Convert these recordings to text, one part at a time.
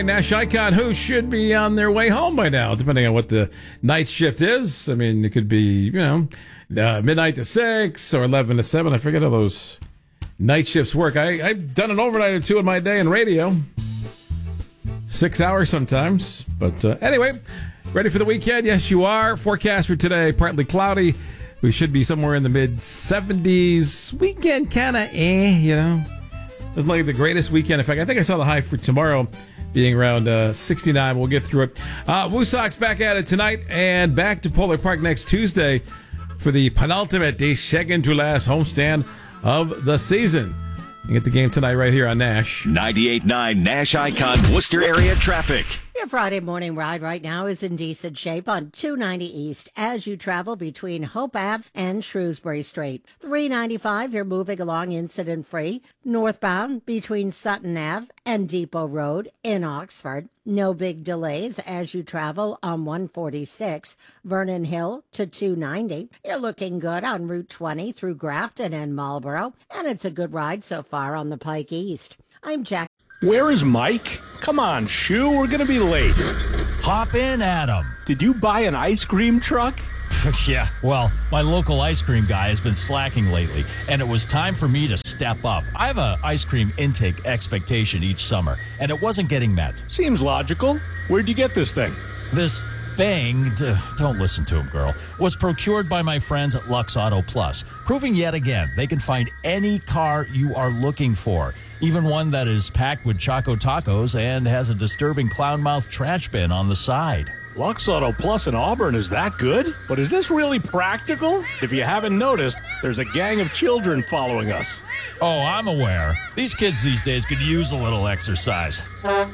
Nash Icon, who should be on their way home by now, depending on what the night shift is. I mean, it could be, midnight to 6 or 11 to 7. I forget how those night shifts work. I've done an overnight or two in my day in radio. 6 hours sometimes. But anyway, ready for the weekend? Yes, you are. Forecast for today, partly cloudy. We should be somewhere in the mid-70s. Weekend kind of Doesn't like the greatest weekend. In fact, I think I saw the high for tomorrow being around 69. We'll get through it. Woo Sox back at it tonight and back to Polar Park next Tuesday for the penultimate day second to last homestand of the season. You get the game tonight right here on Nash. 98.9 Nash Icon Worcester area traffic. Your Friday morning ride right now is in decent shape on 290 East as you travel between Hope Ave and Shrewsbury Street. 395, you're moving along incident-free. Northbound between Sutton Ave and Depot Road in Oxford. No big delays as you travel on 146, Vernon Hill to 290. You're looking good on Route 20 through Grafton and Marlborough, and it's a good ride so far on the Pike East. I'm Jack. Where is Mike? Come on, Shoo, we're gonna be late. Hop in, Adam. Did you buy an ice cream truck? Yeah, well, my local ice cream guy has been slacking lately, and it was time for me to step up. I have an ice cream intake expectation each summer, and it wasn't getting met. Seems logical. Where'd you get this thing? This thing, don't listen to him, girl, was procured by my friends at Lux Auto Plus, proving yet again they can find any car you are looking for, even one that is packed with Choco Tacos and has a disturbing clown mouth trash bin on the side. Lux Auto Plus in Auburn is that good? But is this really practical? If you haven't noticed, there's a gang of children following us. Oh, I'm aware. These kids these days could use a little exercise.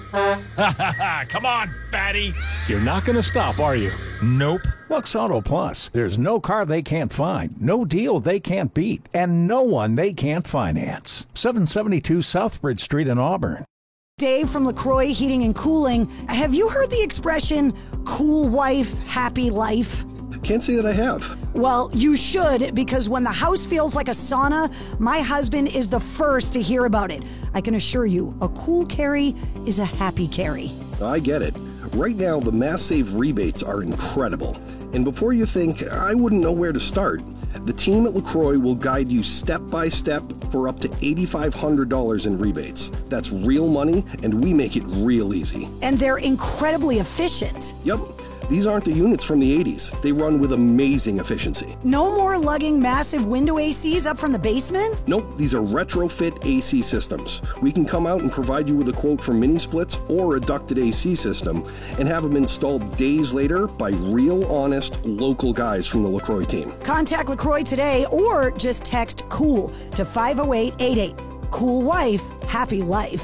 Come on, fatty. You're not going to stop, are you? Nope. Lux Auto Plus. There's no car they can't find, no deal they can't beat, and no one they can't finance. 772 Southbridge Street in Auburn. Dave from LaCroix Heating and Cooling. Have you heard the expression, cool wife, happy life? Can't say that I have. Well, you should, because when the house feels like a sauna, my husband is the first to hear about it. I can assure you, a cool carry is a happy carry. I get it. Right now, the Mass Save rebates are incredible. And before you think, I wouldn't know where to start, the team at LaCroix will guide you step by step for up to $8,500 in rebates. That's real money, and we make it real easy. And they're incredibly efficient. Yep. These aren't the units from the 80s. They run with amazing efficiency. No more lugging massive window ACs up from the basement? Nope, these are retrofit AC systems. We can come out and provide you with a quote for mini splits or a ducted AC system and have them installed days later by real, honest, local guys from the LaCroix team. Contact LaCroix today or just text COOL to 50888. Cool wife, happy life.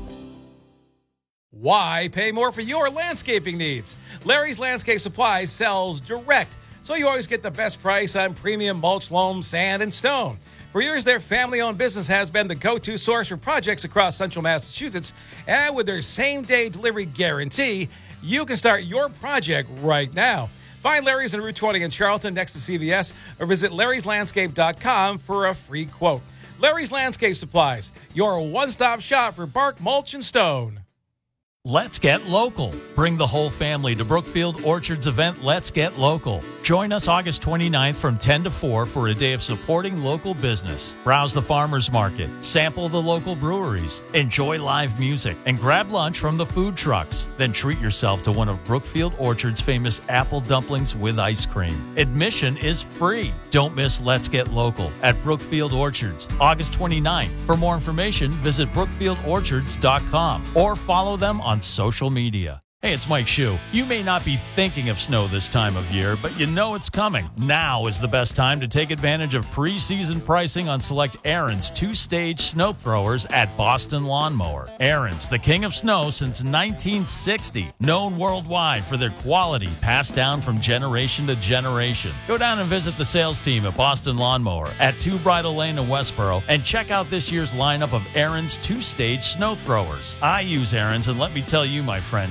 Why pay more for your landscaping needs? Larry's Landscape Supplies sells direct, so you always get the best price on premium mulch, loam, sand, and stone. For years, their family-owned business has been the go-to source for projects across central Massachusetts, and with their same-day delivery guarantee, you can start your project right now. Find Larry's on Route 20 in Charlton next to CVS, or visit larryslandscape.com for a free quote. Larry's Landscape Supplies, your one-stop shop for bark, mulch, and stone. Let's get local. Bring the whole family to Brookfield Orchards event, Let's Get Local. Join us August 29th from 10 to 4 for a day of supporting local business. Browse the farmers market, sample the local breweries, enjoy live music, and grab lunch from the food trucks. Then treat yourself to one of Brookfield Orchards' famous apple dumplings with ice cream. Admission is free. Don't miss Let's Get Local at Brookfield Orchards, August 29th. For more information, visit brookfieldorchards.com or follow them on social media. Hey, it's Mike Shue. You may not be thinking of snow this time of year, but you know it's coming. Now is the best time to take advantage of preseason pricing on select Aaron's two-stage snow throwers at Boston Lawnmower. Aaron's, the king of snow since 1960, known worldwide for their quality passed down from generation to generation. Go down and visit the sales team at Boston Lawnmower at 2 Bridle Lane in Westboro and check out this year's lineup of Aaron's two-stage snow throwers. I use Aaron's, and let me tell you, my friends, these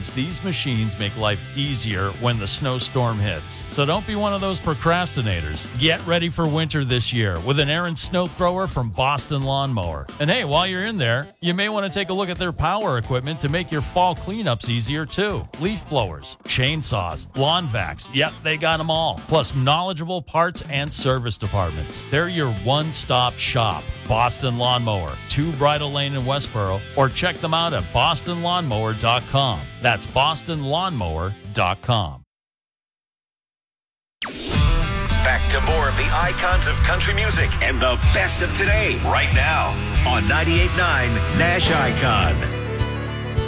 these machines make life easier when the snowstorm hits. So don't be one of those procrastinators. Get ready for winter this year with an Aaron snow thrower from Boston Lawnmower. And hey, while you're in there, you may want to take a look at their power equipment to make your fall cleanups easier too. Leaf blowers, chainsaws, lawn vacs, yep, they got them all. Plus knowledgeable parts and service departments. They're your one-stop shop. Boston Lawnmower, 2 Bridle Lane in Westboro, or check them out at bostonlawnmower.com. That's bostonlawnmower.com. Back to more of the icons of country music and the best of today right now on 98.9 Nash Icon.